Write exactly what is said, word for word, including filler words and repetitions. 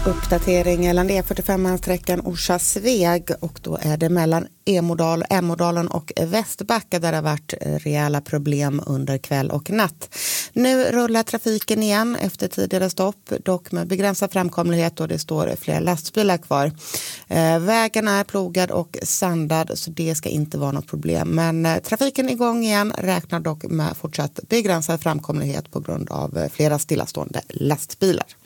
Uppdatering gällande E fyrtiofem-sträckan Orsa-Sveg, och då är det mellan Emodal, Emodalen och Västbacka där det har varit rejäla problem under kväll och natt. Nu rullar trafiken igen efter tidigare stopp, dock med begränsad framkomlighet och det står flera lastbilar kvar. Eh, vägen är plogad och sandad så det ska inte vara något problem. Men eh, trafiken är igång igen, räknar dock med fortsatt begränsad framkomlighet på grund av eh, flera stillastående lastbilar.